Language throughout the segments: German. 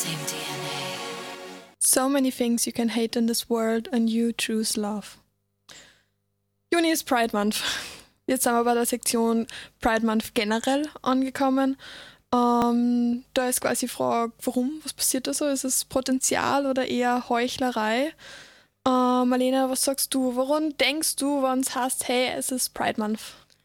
So many things you can hate in this world and you choose love. Juni ist Pride Month. Jetzt sind wir bei der Sektion Pride Month generell angekommen. Da ist quasi die Frage, warum? Was passiert da so? Ist es Potenzial oder eher Heuchlerei? Marlene, was sagst du? Warum denkst du, wenn es heißt, hey, es ist Pride Month?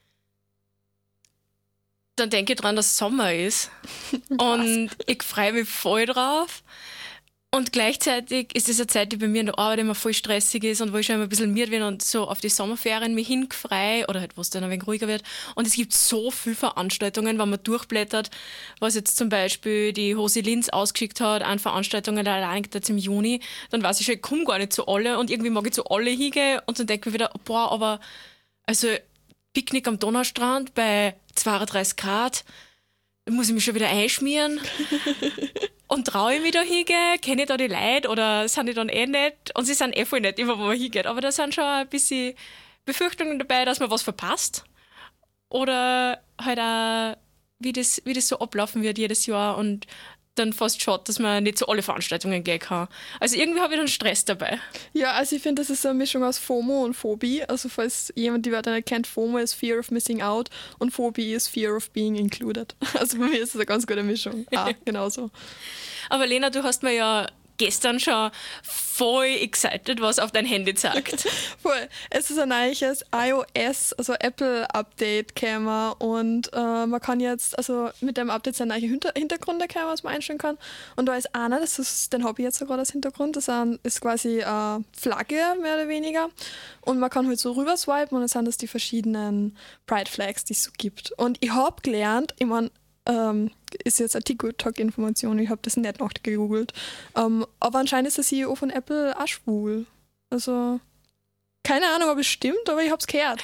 Dann denke ich dran, dass Sommer ist. Und ich freue mich voll drauf. Und gleichzeitig ist es eine Zeit, die bei mir in der Arbeit immer voll stressig ist und wo ich schon immer ein bisschen müde bin und so auf die Sommerferien mich hingefreue oder halt, wo es dann ein wenig ruhiger wird. Und es gibt so viele Veranstaltungen, wenn man durchblättert, was jetzt zum Beispiel die Hosi Linz ausgeschickt hat an Veranstaltungen allein jetzt im Juni, dann weiß ich schon, ich komme gar nicht zu alle und irgendwie mag ich zu alle hingehen und dann denke ich mir wieder, boah, aber also Picknick am Donaustrand bei 32 Grad, da muss ich mich schon wieder einschmieren. Und traue ich mich da hingehen? Kenne ich da die Leute oder sind die dann eh nett? Und sie sind eh voll nett, immer wo man hingeht. Aber da sind schon ein bisschen Befürchtungen dabei, dass man was verpasst. Oder halt auch, wie das so ablaufen wird jedes Jahr und dann fast schaut, dass man nicht zu alle Veranstaltungen gehen kann. Also irgendwie habe ich dann Stress dabei. Ja, also ich finde, das ist eine Mischung aus FOMO und Phobie. Also falls jemand die Wörter nicht kennt, FOMO ist Fear of Missing Out und Phobie ist Fear of Being Included. Also bei mir ist das eine ganz gute Mischung. Genauso. Aber Lena, du hast mir ja gestern schon voll excited was auf dein Handy zeigt. Voll. Es ist ein neues iOS, also Apple-Update gekommen und man kann jetzt, also mit dem Update sind neue Hintergründe gekommen, was man einstellen kann. Und da ist einer, den habe ich jetzt sogar als Hintergrund, das ist quasi Flagge, mehr oder weniger. Und man kann halt so rüber swipen und dann sind das die verschiedenen Pride Flags, die es so gibt. Und ich habe gelernt, ich meine, ist jetzt eine TikTok-Information, ich habe das nicht noch gegoogelt. Aber anscheinend ist der CEO von Apple auch schwul. Also, keine Ahnung, ob es stimmt, aber ich habe es gehört.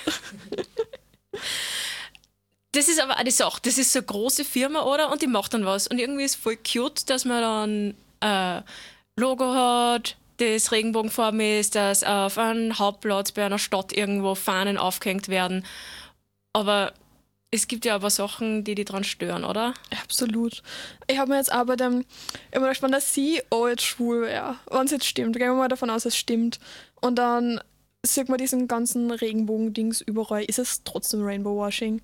Das ist aber auch die Sache, das ist so eine große Firma, oder? Und die macht dann was. Und irgendwie ist es voll cute, dass man dann ein Logo hat, das regenbogenfarben ist, dass auf einem Hauptplatz bei einer Stadt irgendwo Fahnen aufgehängt werden. Aber es gibt ja aber Sachen, die dran stören, oder? Absolut. Ich habe mir jetzt aber immer gedacht, wenn der CEO jetzt schwul wäre, wenn es jetzt stimmt, gehen wir mal davon aus, es stimmt. Und dann sieht man diesen ganzen Regenbogen-Dings überall. Ist es trotzdem Rainbow-Washing?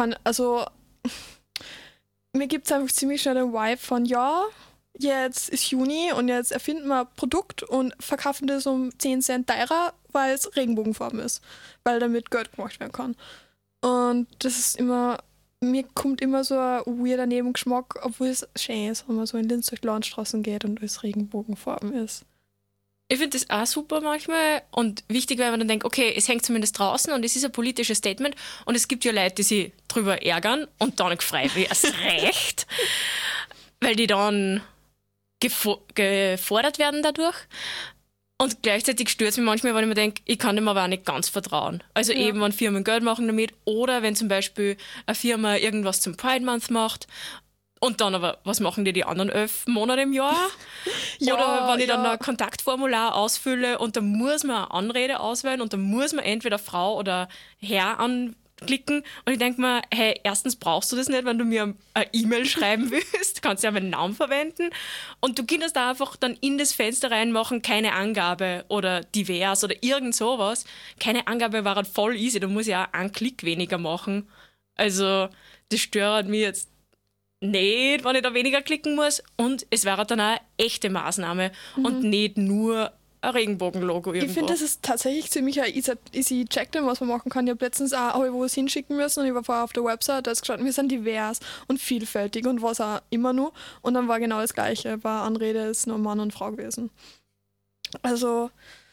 Mir gibt es einfach ziemlich schnell den Vibe von, ja, jetzt ist Juni und jetzt erfinden wir ein Produkt und verkaufen das um 10 Cent teurer, weil es Regenbogenfarben ist. Weil damit Geld gemacht werden kann. Und das ist immer, mir kommt immer so ein weirder Nebengeschmack, obwohl es schön ist, wenn man so in Linz durch die Landstraßen geht und es Regenbogenfarben ist. Ich finde das auch super manchmal und wichtig, weil man dann denkt, okay, es hängt zumindest draußen und es ist ein politisches Statement und es gibt ja Leute, die sich drüber ärgern und dann gefreut wie erst recht, weil die dann gefordert werden dadurch. Und gleichzeitig stört es mich manchmal, wenn ich mir denke, ich kann dem aber auch nicht ganz vertrauen. Also eben, wenn Firmen Geld machen damit oder wenn zum Beispiel eine Firma irgendwas zum Pride Month macht und dann aber, was machen die anderen 11 Monate im Jahr? Oder wenn ich dann ein Kontaktformular ausfülle und dann muss man eine Anrede auswählen und dann muss man entweder Frau oder Herr anklicken und ich denke mir, hey, erstens brauchst du das nicht, wenn du mir eine E-Mail schreiben willst, kannst ja meinen Namen verwenden und du kannst da einfach dann in das Fenster reinmachen, keine Angabe oder divers oder irgend sowas. Keine Angabe war halt voll easy, da muss ich auch einen Klick weniger machen. Also das stört mich jetzt nicht, wenn ich da weniger klicken muss und es wäre dann auch eine echte Maßnahme und nicht nur ein Regenbogenlogo irgendwo. Ich finde, das ist tatsächlich ziemlich ein easy Check-in, was man machen kann. Ich habe letztens auch wo es hinschicken müssen und ich war vorher auf der Website, da ist geschaut, wir sind divers und vielfältig und was auch immer nur. Und dann war genau das Gleiche. Bei Anrede ist nur Mann und Frau gewesen. Also,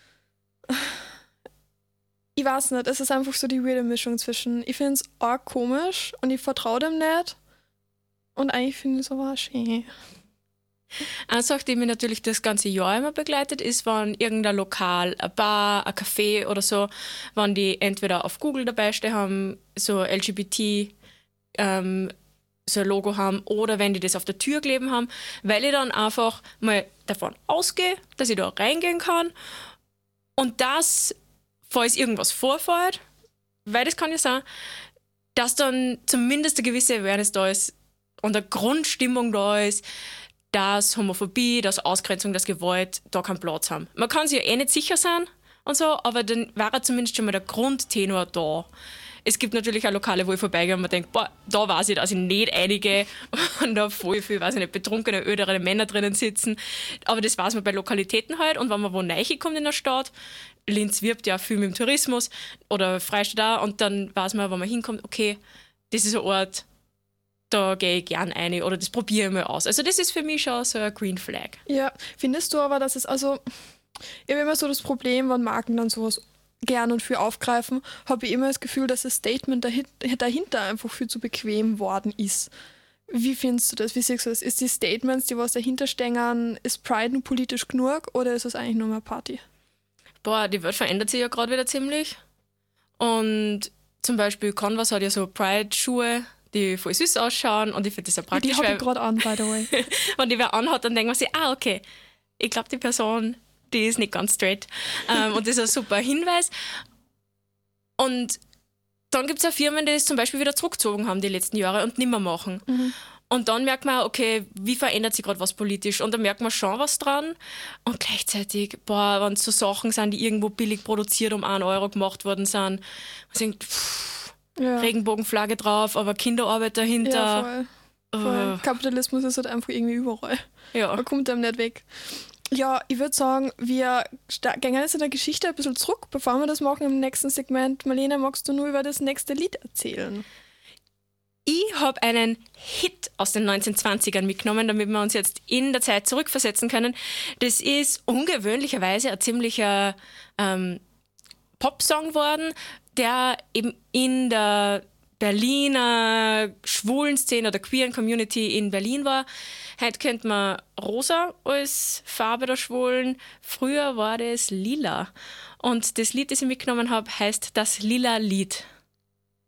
ich weiß nicht, es ist einfach so die weirde Mischung zwischen, ich finde es arg komisch und ich vertraue dem nicht und eigentlich finde ich es aber auch schön. Eine Sache, die mich natürlich das ganze Jahr immer begleitet, ist, wenn irgendein Lokal, ein Bar, ein Café oder so, wenn die entweder auf Google dabei stehen haben, so LGBT, so ein Logo haben oder wenn die das auf der Tür kleben haben, weil ich dann einfach mal davon ausgehe, dass ich da reingehen kann und dass, falls irgendwas vorfällt, weil das kann ja sein, dass dann zumindest eine gewisse Awareness da ist und eine Grundstimmung da ist, dass Homophobie, dass Ausgrenzung, dass Gewalt da keinen Platz haben. Man kann sich ja nicht sicher sein und so, aber dann war zumindest schon mal der Grundtenor da. Es gibt natürlich auch Lokale, wo ich vorbeigehe und man denkt, boah, da weiß ich, dass ich nicht einige und da voll viel, weiß ich nicht, betrunkene, ödere Männer drinnen sitzen. Aber das weiß man bei Lokalitäten halt. Und wenn man wo neu kommt in der Stadt, Linz wirbt ja viel mit dem Tourismus oder Freistadt auch, und dann weiß man, wenn man hinkommt, okay, das ist ein Ort, da gehe ich gern rein oder das probiere ich mal aus. Also das ist für mich schon so ein Green Flag. Ja, findest du aber, dass es also, ich habe immer so das Problem, wenn Marken dann sowas gern und viel aufgreifen, habe ich immer das Gefühl, dass das Statement dahinter einfach viel zu bequem worden ist. Wie findest du das? Wie siehst du das? Ist die Statements, die was dahinter stehen, ist Pride nur politisch genug oder ist es eigentlich nur mehr Party? Boah, die Welt verändert sich ja gerade wieder ziemlich. Und zum Beispiel Converse hat ja so Pride-Schuhe, die voll süß ausschauen und ich finde das ja praktisch. Die habe ich gerade an, by the way. Wenn die wer anhat, dann denkt man sich, okay, ich glaube, die Person, die ist nicht ganz straight. Und das ist ein super Hinweis. Und dann gibt es auch Firmen, die das zum Beispiel wieder zurückgezogen haben die letzten Jahre und nicht mehr machen. Mhm. Und dann merkt man, okay, wie verändert sich gerade was politisch? Und da merkt man schon was dran. Und gleichzeitig, boah, wenn es so Sachen sind, die irgendwo billig produziert um 1 Euro gemacht worden sind, man denkt, Regenbogenflagge drauf, aber Kinderarbeit dahinter. Ja, voll. Kapitalismus ist halt einfach irgendwie überall. Ja. Man kommt dem nicht weg. Ja, ich würde sagen, wir gehen jetzt in der Geschichte ein bisschen zurück, bevor wir das machen im nächsten Segment. Marlene, magst du nur über das nächste Lied erzählen? Ich habe einen Hit aus den 1920ern mitgenommen, damit wir uns jetzt in der Zeit zurückversetzen können. Das ist ungewöhnlicherweise ein ziemlicher Popsong geworden, der eben in der Berliner schwulen Szene oder queeren Community in Berlin war. Heute kennt man rosa als Farbe der Schwulen. Früher war das lila. Und das Lied, das ich mitgenommen habe, heißt Das Lila Lied.